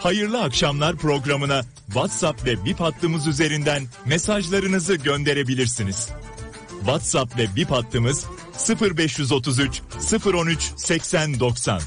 Hayırlı Akşamlar programına WhatsApp ve Bip hattımız üzerinden mesajlarınızı gönderebilirsiniz. WhatsApp ve Bip hattımız 0533 013 80 90.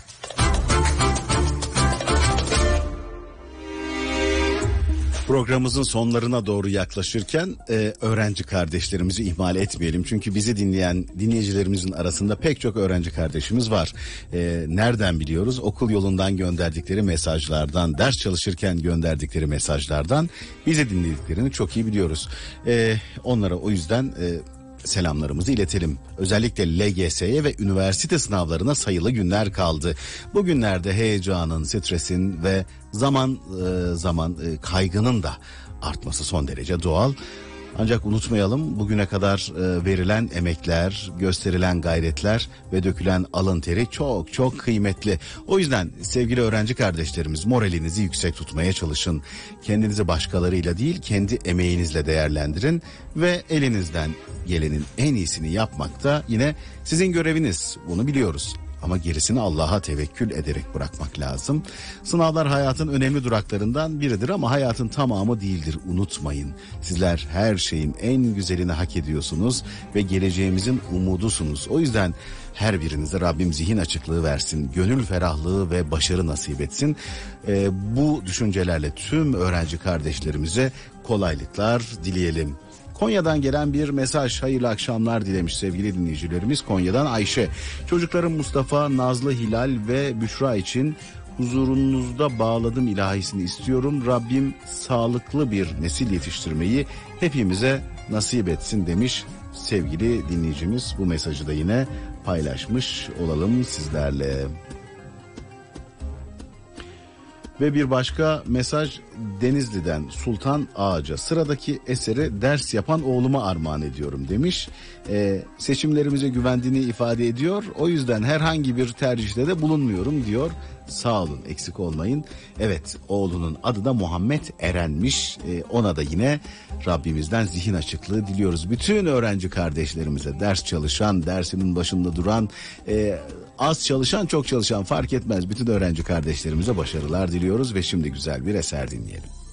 Programımızın sonlarına doğru yaklaşırken öğrenci kardeşlerimizi ihmal etmeyelim. Çünkü bizi dinleyen dinleyicilerimizin arasında pek çok öğrenci kardeşimiz var. Nereden biliyoruz? Okul yolundan gönderdikleri mesajlardan, ders çalışırken gönderdikleri mesajlardan bizi dinlediklerini çok iyi biliyoruz. Onlara o yüzden selamlarımızı iletelim. Özellikle LGS'ye ve üniversite sınavlarına sayılı günler kaldı. Bu günlerde heyecanın, stresin ve zaman kaygının da artması son derece doğal. Ancak unutmayalım, bugüne kadar verilen emekler, gösterilen gayretler ve dökülen alın teri çok çok kıymetli. O yüzden sevgili öğrenci kardeşlerimiz, moralinizi yüksek tutmaya çalışın. Kendinizi başkalarıyla değil, kendi emeğinizle değerlendirin ve elinizden gelenin en iyisini yapmak da yine sizin göreviniz. Bunu biliyoruz. Ama gerisini Allah'a tevekkül ederek bırakmak lazım. Sınavlar hayatın önemli duraklarından biridir ama hayatın tamamı değildir. Unutmayın. Sizler her şeyin en güzelini hak ediyorsunuz ve geleceğimizin umudusunuz. O yüzden her birinize Rabbim zihin açıklığı versin, gönül ferahlığı ve başarı nasip etsin. Bu düşüncelerle tüm öğrenci kardeşlerimize kolaylıklar dileyelim. Konya'dan gelen bir mesaj, hayırlı akşamlar dilemiş sevgili dinleyicilerimiz. Konya'dan Ayşe. Çocuklarım Mustafa, Nazlı, Hilal ve Büşra için huzurunuzda bağladım ilahisini istiyorum. Rabbim sağlıklı bir nesil yetiştirmeyi hepimize nasip etsin demiş sevgili dinleyicimiz. Bu mesajı da yine paylaşmış olalım sizlerle. Ve bir başka mesaj Denizli'den Sultan Ağaca. Sıradaki eseri ders yapan oğluma armağan ediyorum demiş. Seçimlerimize güvendiğini ifade ediyor. O yüzden herhangi bir tercihte de bulunmuyorum diyor. Sağ olun, eksik olmayın. Evet, oğlunun adı da Muhammed Eren'miş. Ona da yine Rabbimizden zihin açıklığı diliyoruz. Bütün öğrenci kardeşlerimize, ders çalışan, dersinin başında duran, az çalışan, çok çalışan fark etmez. Bütün öğrenci kardeşlerimize başarılar diliyoruz ve şimdi güzel bir eser dinleyelim.